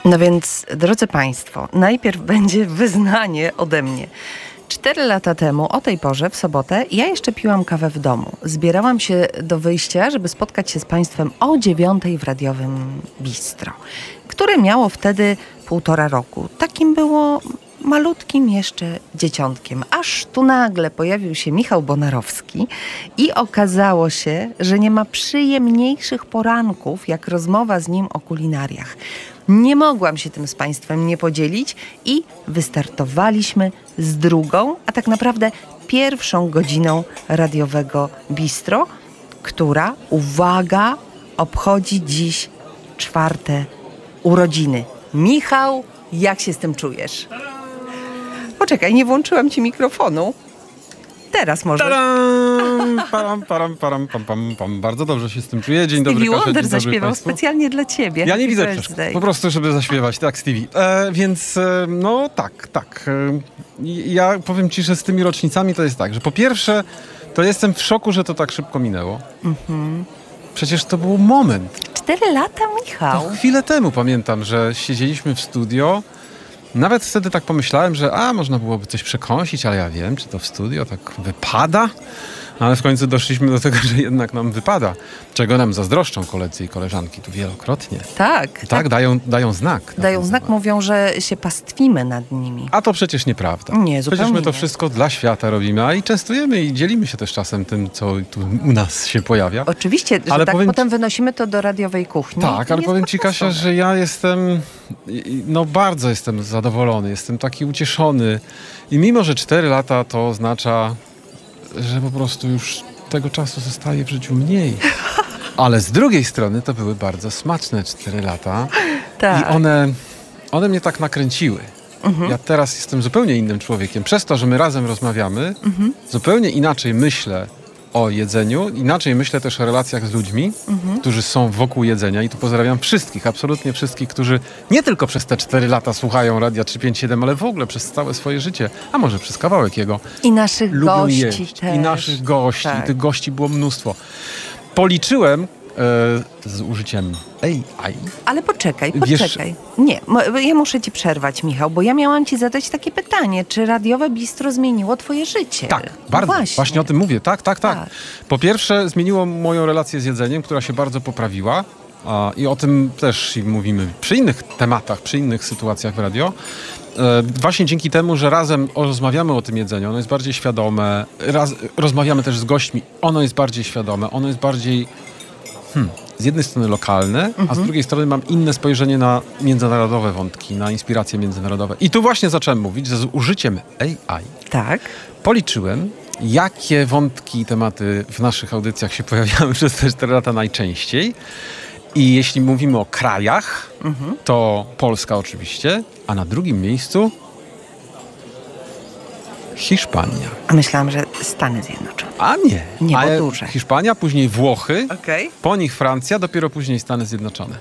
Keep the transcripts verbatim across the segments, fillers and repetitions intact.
No więc, drodzy Państwo, najpierw będzie wyznanie ode mnie. Cztery lata temu, o tej porze, w sobotę, ja jeszcze piłam kawę w domu. Zbierałam się do wyjścia, żeby spotkać się z Państwem o dziewiątej w radiowym bistro, które miało wtedy półtora roku. Takim było malutkim jeszcze dzieciątkiem. Aż tu nagle pojawił się Michał Bonarowski i okazało się, że nie ma przyjemniejszych poranków, jak rozmowa z nim o kulinariach. Nie mogłam się tym z Państwem nie podzielić i wystartowaliśmy z drugą, a tak naprawdę pierwszą godziną radiowego bistro, która, uwaga, obchodzi dziś czwarte urodziny. Michał, jak się z tym czujesz? Poczekaj, nie włączyłam ci mikrofonu. Teraz może. Param, param, param, pam, pam, pam. Bardzo dobrze się z tym czuję. Dzień dobry, Stevie Kasia. Wonder Dzień dobry zaśpiewał Państwu. specjalnie dla ciebie. Ja nie widzę Birthday. przeszkód. Po prostu, żeby zaśpiewać. Tak, Stevie. E, więc, e, no tak, tak. E, ja powiem ci, że z tymi rocznicami to jest tak, że po pierwsze, to jestem w szoku, że to tak szybko minęło. Mhm. Przecież to był moment. Cztery lata, Michał. To chwilę temu pamiętam, że siedzieliśmy w studio. Nawet wtedy tak pomyślałem, że a, można byłoby coś przekąsić, ale ja wiem, czy to w studio tak wypada. Ale w końcu doszliśmy do tego, że jednak nam wypada. Czego nam zazdroszczą koledzy i koleżanki tu wielokrotnie. Tak. Tak, tak. dają, dają znak. Dają znak, temat. mówią, że się pastwimy nad nimi. A to przecież nieprawda. Nie, zupełnie Przecież my to nie. wszystko dla świata robimy, a i częstujemy i dzielimy się też czasem tym, co tu u nas się pojawia. Oczywiście, że Ale tak powiem potem ci- wynosimy to do radiowej kuchni. Tak, i ale jest powiem ci, Kasia, podpasowe. że ja jestem, no bardzo jestem zadowolony, jestem taki ucieszony i mimo, że cztery lata to oznacza, że po prostu już tego czasu zostaje w życiu mniej. Ale z drugiej strony to były bardzo smaczne cztery lata Tak. i one, one mnie tak nakręciły. Ja teraz jestem zupełnie innym człowiekiem. Przez to, że my razem rozmawiamy, zupełnie inaczej myślę o jedzeniu, inaczej myślę też o relacjach z ludźmi, którzy są wokół jedzenia i tu pozdrawiam wszystkich, absolutnie wszystkich, którzy nie tylko przez te cztery lata słuchają Radia trzysta pięćdziesiąt siedem, ale w ogóle przez całe swoje życie, a może przez kawałek jego, I naszych lubią gości jeść. też. I naszych gości. Tak. I tych gości było mnóstwo. Policzyłem e, z użyciem A I. Ale poczekaj, Wiesz- poczekaj. Nie, mo- ja muszę ci przerwać, Michał, bo ja miałam ci zadać takie pytanie. Czy radiowe bistro zmieniło twoje życie? Tak, No bardzo. Właśnie. Właśnie o tym mówię. Tak, tak, tak, Tak. Po pierwsze zmieniło moją relację z jedzeniem, która się bardzo poprawiła. A, I o tym też mówimy przy innych tematach, przy innych sytuacjach w radio. E, właśnie dzięki temu, że razem rozmawiamy o tym jedzeniu, ono jest bardziej świadome. Raz, rozmawiamy też z gośćmi, ono jest bardziej świadome, ono jest bardziej hmm, z jednej strony lokalne, a z drugiej strony mam inne spojrzenie na międzynarodowe wątki, na inspiracje międzynarodowe. I tu właśnie zacząłem mówić, że z użyciem A I Tak. policzyłem, jakie wątki i tematy w naszych audycjach się pojawiały przez te cztery lata najczęściej. I jeśli mówimy o krajach, to Polska oczywiście, a na drugim miejscu Hiszpania. A myślałam, że Stany Zjednoczone. A nie. Nie, bo Ale duże. Hiszpania, później Włochy, Okej. po nich Francja, dopiero później Stany Zjednoczone.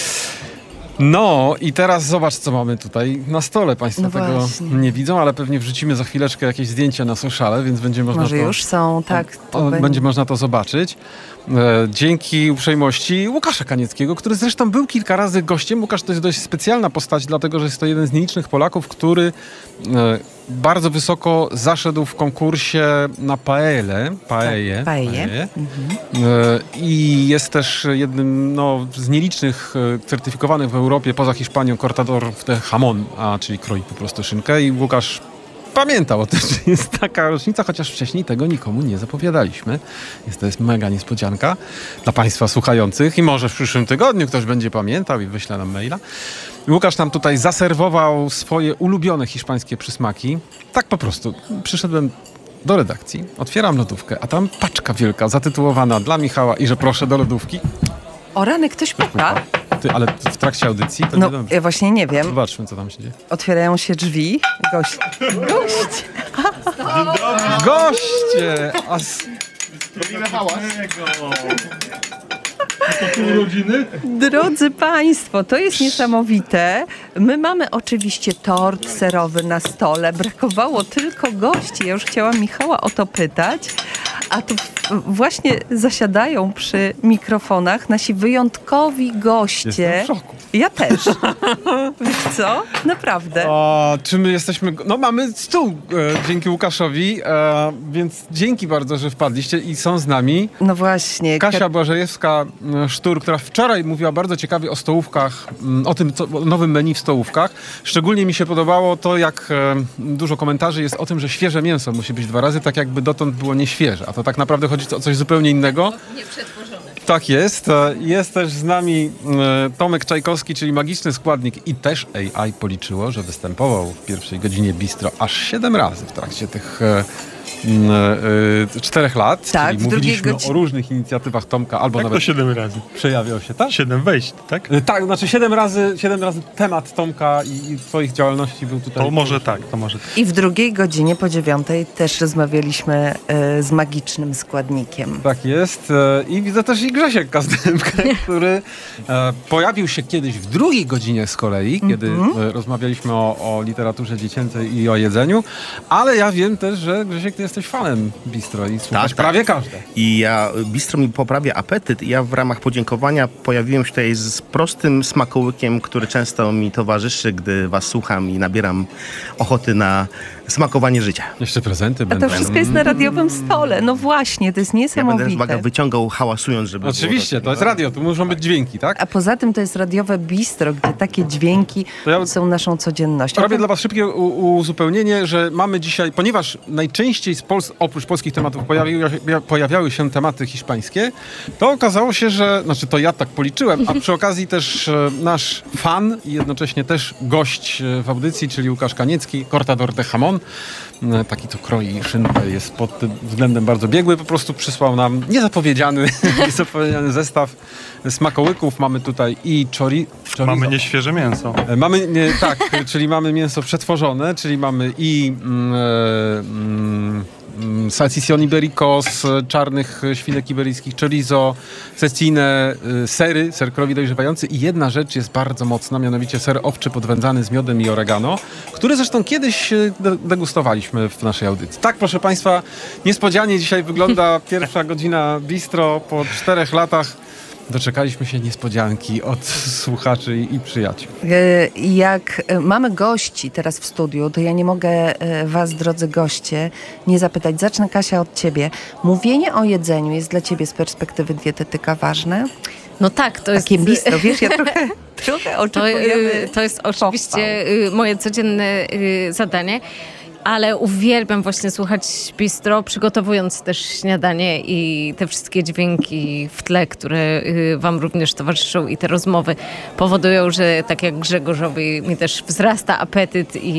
No i teraz zobacz, co mamy tutaj na stole. Państwo No tego właśnie. nie widzą, ale pewnie wrzucimy za chwileczkę jakieś zdjęcia na sociale, więc będzie można Może to... już są, tak. to O, będzie- będzie można to zobaczyć. E, dzięki uprzejmości Łukasza Kanieckiego, który zresztą był kilka razy gościem. Łukasz to jest dość specjalna postać, dlatego że jest to jeden z nielicznych Polaków, który e, bardzo wysoko zaszedł w konkursie na paelle. Paelle. Tak, paelle. E, I jest też jednym no, z nielicznych e, certyfikowanych w Europie, poza Hiszpanią, cortador de jamón, a czyli kroi po prostu szynkę. I Łukasz pamiętał o tym, że jest taka rocznica, chociaż wcześniej tego nikomu nie zapowiadaliśmy. Jest to jest mega niespodzianka dla Państwa słuchających i może w przyszłym tygodniu ktoś będzie pamiętał i wyśle nam maila. Łukasz nam tutaj zaserwował swoje ulubione hiszpańskie przysmaki. Tak po prostu. Przyszedłem do redakcji, otwieram lodówkę, a tam paczka wielka zatytułowana dla Michała i że proszę do lodówki. O rany, ktoś puka. Ty, ale w trakcie audycji to No, nie dobrze. ja właśnie nie wiem. Zobaczmy, co tam się dzieje. Otwierają się drzwi. Gość. Gość. Goście! A s- Drodzy Państwo, to jest niesamowite. My mamy oczywiście tort serowy na stole. Brakowało tylko gości. Ja już chciałam Michała o to pytać. A tu właśnie zasiadają przy mikrofonach nasi wyjątkowi goście. Jestem w szoku. Ja też. Wiesz co? Naprawdę. A, czy my jesteśmy... No mamy stół e, dzięki Łukaszowi, e, więc dzięki bardzo, że wpadliście i są z nami. No właśnie. Kasia Błażejewska-Sztur, która wczoraj mówiła bardzo ciekawie o stołówkach, m, o tym co, o nowym menu w stołówkach. Szczególnie mi się podobało to, jak e, dużo komentarzy jest o tym, że świeże mięso musi być dwa razy, tak jakby dotąd było nieświeże. A to tak naprawdę chodzi o coś zupełnie innego. Nieprzetworzone. Tak jest. E, Jest też z nami e, Tomek Czajkowski, czyli magiczny składnik i też A I policzyło, że występował w pierwszej godzinie Bistro aż siedem razy w trakcie tych e, m, e, czterech lat. Tak, czyli w drugiej mówiliśmy godzi- o różnych inicjatywach Tomka, albo Tak to nawet siedem razy. przejawiał się, tak? Siedem wejść, tak? E, Tak, znaczy siedem razy, siedem razy temat Tomka i, i twoich działalności był tutaj. To może tak, to może tak. I w drugiej godzinie po dziewiątej też rozmawialiśmy e, z magicznym składnikiem. Tak jest. E, I widzę też i Grzesiek Kazdębkę, który e, pojawił się kiedyś w drugiej godzinie z kolei, kiedy e, rozmawialiśmy o, o literaturze dziecięcej i o jedzeniu, ale ja wiem też, że Grzesiek, ty jesteś fanem Bistro i słuchasz Tak, tak. prawie każde. I ja, bistro mi poprawia apetyt i ja w ramach podziękowania pojawiłem się tutaj z prostym smakołykiem, który często mi towarzyszy, gdy was słucham i nabieram ochoty na smakowanie życia. Jeszcze prezenty A będą. to wszystko jest na radiowym stole. No właśnie, to jest Ja będę, niesamowite. uwaga, wyciągał hałasując, żeby Oczywiście, było to jest radio, tu muszą być dźwięki, tak? A poza tym to jest radiowe bistro, gdzie takie dźwięki To ja- są naszą codziennością. Robię dla was szybkie u- uzupełnienie, że mamy dzisiaj, ponieważ najczęściej z Pols- oprócz polskich tematów pojawiły, pojawiały się tematy hiszpańskie, to okazało się, że, znaczy to ja tak policzyłem, a przy okazji też e, nasz fan i jednocześnie też gość e, w audycji, czyli Łukasz Kaniecki, Cortador de Jamón, e, taki to kroi szynkę, jest pod tym względem bardzo biegły, po prostu przysłał nam niezapowiedziany, niezapowiedziany zestaw smakołyków. Mamy tutaj i chori, chorizo. Mamy nieświeże mięso. E, Mamy, nie, tak, czyli mamy mięso przetworzone, czyli mamy i mm, e, mm, mm, salsicjon iberico z czarnych świnek iberyjskich, chorizo, cecine, y, sery, ser krowi dojrzewający i jedna rzecz jest bardzo mocna, mianowicie ser owczy podwędzany z miodem i oregano, który zresztą kiedyś y, de- degustowaliśmy w naszej audycji. Tak, proszę Państwa, niespodzianie dzisiaj wygląda pierwsza godzina bistro po czterech latach. Doczekaliśmy się niespodzianki od słuchaczy i, i przyjaciół. E, Jak e, mamy gości teraz w studiu, to ja nie mogę e, was, drodzy goście, nie zapytać. Zacznę, Kasia, od ciebie. Mówienie o jedzeniu jest dla ciebie z perspektywy dietetyka ważne? No tak, to jest... Takie bistro, wiesz, ja trochę, trochę To, oczekujemy. y, to jest oczywiście y, moje codzienne y, zadanie, ale uwielbiam właśnie słuchać bistro, przygotowując też śniadanie i te wszystkie dźwięki w tle, które y, wam również towarzyszą i te rozmowy powodują, że tak jak Grzegorzowi mi też wzrasta apetyt i,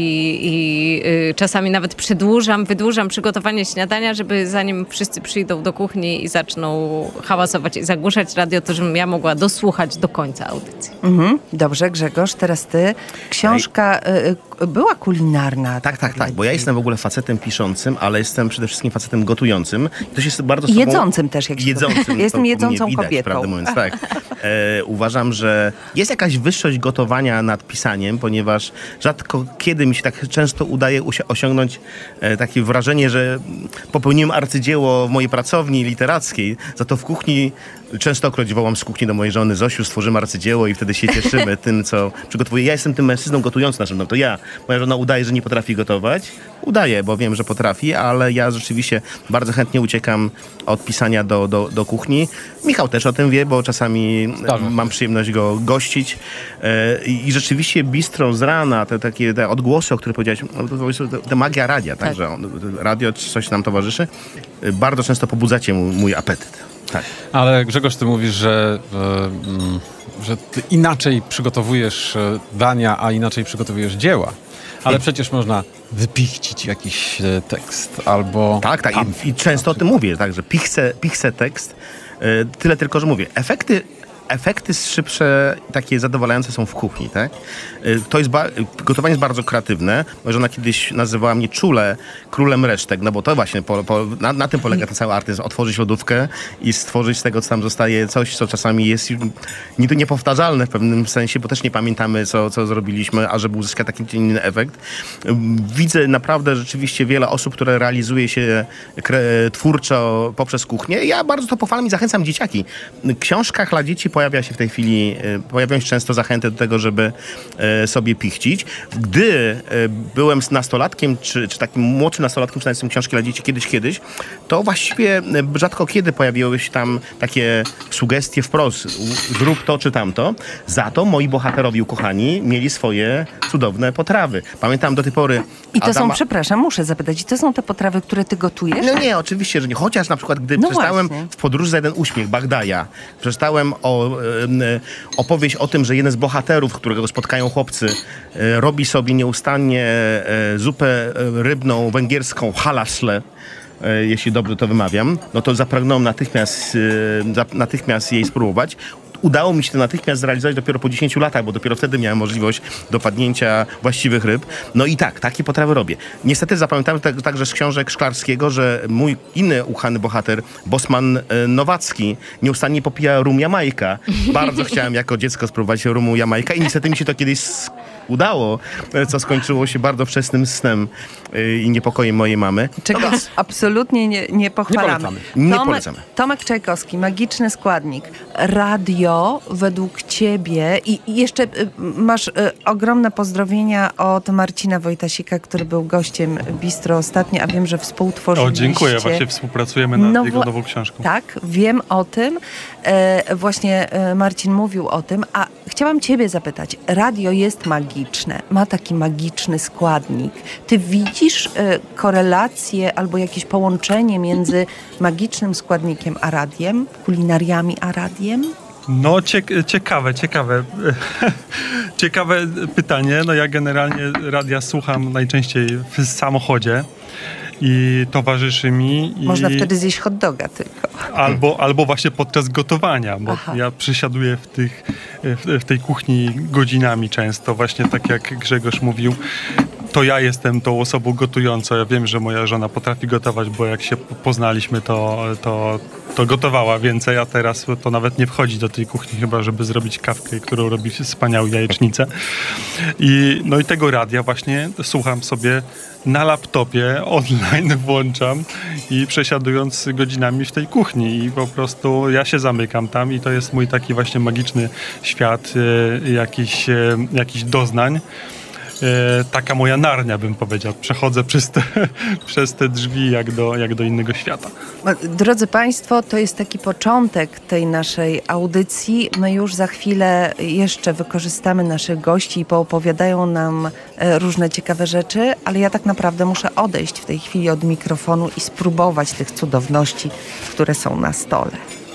i y, czasami nawet przedłużam, wydłużam przygotowanie śniadania, żeby zanim wszyscy przyjdą do kuchni i zaczną hałasować i zagłuszać radio, to żebym ja mogła dosłuchać do końca audycji. Mhm. Dobrze, Grzegorz, teraz ty. Książka y, y, była kulinarna. Tak, tak, dla tak, bo ja ciebie. jestem w ogóle facetem piszącym, ale jestem przede wszystkim facetem gotującym. I to się bardzo I sobą... jedzącym też, jak się Jedzącym. to- to Jestem po jedzącą mnie widać, kobietą. Prawdę mówiąc, tak. E, uważam, że jest jakaś wyższość gotowania nad pisaniem, ponieważ rzadko kiedy mi się tak często udaje usi- osiągnąć e, takie wrażenie, że popełniłem arcydzieło w mojej pracowni literackiej, za to w kuchni częstokroć wołam z kuchni do mojej żony: Zosiu, stworzymy arcydzieło, i wtedy się cieszymy tym, co przygotowuję. Ja jestem tym mężczyzną gotującym naszym, no to ja. Moja żona udaje, że nie potrafi gotować. Udaje, bo wiem, że potrafi, ale ja rzeczywiście bardzo chętnie uciekam od pisania do, do, do kuchni. Michał też o tym wie, bo czasami Zdarza się. mam przyjemność go gościć. E, I i rzeczywiście bistro z rana, te takie te odgłosy, o których powiedziałeś, no, to, to, to, to magia radia, tak, Tak. że on, radio coś nam towarzyszy. E, Bardzo często pobudzacie mój, mój apetyt. Tak. Ale Grzegorz, ty mówisz, że, e, mm, że ty inaczej przygotowujesz e, dania, a inaczej przygotowujesz dzieła. Ale przecież można wypichcić jakiś e, tekst albo... Tak, tak. I, i często o tym mówię, tak, że pichcę, pichcę tekst. E, tyle tylko, że mówię. Efekty efekty szybsze, takie zadowalające są w kuchni, tak? To jest ba- gotowanie jest bardzo kreatywne. Moja żona kiedyś nazywała mnie czule królem resztek, no bo to właśnie po, po, na, na tym polega ten cały artyzm. Otworzyć lodówkę i stworzyć z tego, co tam zostaje, coś, co czasami jest nie, niepowtarzalne w pewnym sensie, bo też nie pamiętamy, co, co zrobiliśmy, a żeby uzyskać taki czy inny efekt. Widzę naprawdę rzeczywiście wiele osób, które realizuje się kre- twórczo poprzez kuchnię. Ja bardzo to pochwalam i zachęcam dzieciaki. W książkach dla dzieci pojawia się w tej chwili, pojawiają się często zachęty do tego, żeby sobie pichcić. Gdy byłem nastolatkiem, czy, czy takim młodszym nastolatkiem, czytającym książki dla dzieci kiedyś, kiedyś, to właściwie rzadko kiedy pojawiły się tam takie sugestie wprost, zrób to czy tamto. Za to moi bohaterowie ukochani mieli swoje cudowne potrawy. Pamiętam do tej pory I to Adama... są, przepraszam, muszę zapytać, i to są te potrawy, które ty gotujesz? No nie, oczywiście, że nie. Chociaż na przykład, gdy No przeczytałem właśnie. w Podróży za jeden uśmiech Bagdaja, przeczytałem o, e, opowieść o tym, że jeden z bohaterów, którego spotkają chłopcy, e, robi sobie nieustannie e, zupę e, rybną węgierską halasle, e, jeśli dobrze to wymawiam, no to zapragnąłem natychmiast, e, za, natychmiast jej spróbować. Udało mi się to natychmiast zrealizować dopiero po dziesięciu latach, bo dopiero wtedy miałem możliwość dopadnięcia właściwych ryb. No i tak, takie potrawy robię. Niestety zapamiętałem tak, także z książek Szklarskiego, że mój inny ukochany bohater, Bosman e, Nowacki, nieustannie popija rum Jamajka. Bardzo chciałem jako dziecko spróbować rumu Jamajka i niestety mi się to kiedyś udało, co skończyło się bardzo wczesnym snem e, i niepokojem mojej mamy. Czego absolutnie nie, nie pochwalamy. Nie polecamy. Nie Tomek, polecamy. Tomek Czajkowski, magiczny składnik. Radio według ciebie i i jeszcze y, masz y, ogromne pozdrowienia od Marcina Wojtasika, który był gościem Bistro ostatnio, a wiem, że O, współtworzyliście. dziękuję. Właśnie współpracujemy nad No jego wła- nową książką. Tak, wiem o tym. E, właśnie e, Marcin mówił o tym, a chciałam ciebie zapytać. Radio jest magiczne, ma taki magiczny składnik. Ty widzisz e, korelację albo jakieś połączenie między magicznym składnikiem a radiem, kulinariami a radiem? No ciek- ciekawe, ciekawe. Ciekawe pytanie. No ja generalnie radia słucham najczęściej w samochodzie i towarzyszy mi. I Można wtedy zjeść hot doga tylko. albo, albo właśnie podczas gotowania, bo Aha. ja przysiaduję w, tych, w, w tej kuchni godzinami często, właśnie tak jak Grzegorz mówił. To ja jestem tą osobą gotującą. Ja wiem, że moja żona potrafi gotować, bo jak się poznaliśmy, to, to, to gotowała więcej, a teraz to nawet nie wchodzi do tej kuchni, chyba żeby zrobić kawkę, którą robi wspaniałą jajecznicę. I, no i tego radia właśnie słucham sobie na laptopie, online włączam i przesiadując godzinami w tej kuchni i po prostu ja się zamykam tam i to jest mój taki właśnie magiczny świat e, jakichś, e, jakichś doznań. E, taka moja narnia, bym powiedział. Przechodzę przez te, przez te drzwi jak do, jak do innego świata. Drodzy Państwo, to jest taki początek tej naszej audycji. My już za chwilę jeszcze wykorzystamy naszych gości i poopowiadają nam e, różne ciekawe rzeczy, ale ja tak naprawdę muszę odejść w tej chwili od mikrofonu i spróbować tych cudowności, które są na stole.